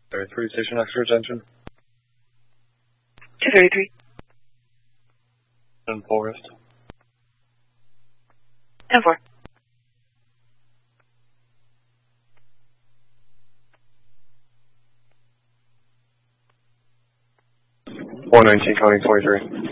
33 station extra attention. 233. In Forest. 10-4. Four 19 county 23.